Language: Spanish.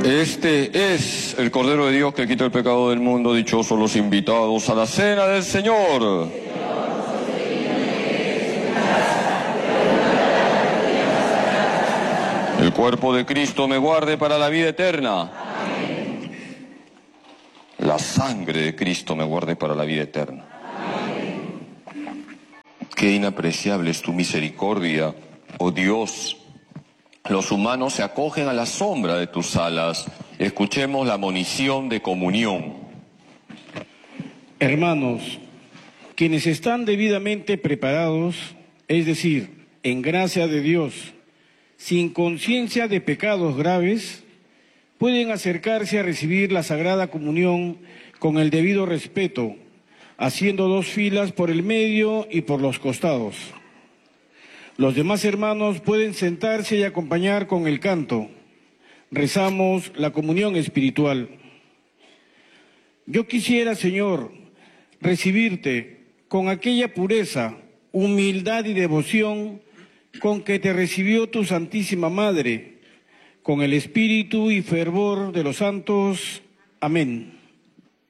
Este es el Cordero de Dios que quita el pecado del mundo. Dichosos los invitados a la cena del Señor. El cuerpo de Cristo me guarde para la vida eterna. La sangre de Cristo me guarde para la vida eterna. Qué inapreciable es tu misericordia, oh Dios. Los humanos se acogen a la sombra de tus alas. Escuchemos la monición de comunión. Hermanos, quienes están debidamente preparados, es decir, en gracia de Dios, sin conciencia de pecados graves, pueden acercarse a recibir la Sagrada Comunión con el debido respeto, haciendo 2 filas por el medio y por los costados. Los demás hermanos pueden sentarse y acompañar con el canto. Rezamos la comunión espiritual. Yo quisiera, Señor, recibirte con aquella pureza, humildad y devoción con que te recibió tu Santísima Madre, con el espíritu y fervor de los santos. Amén.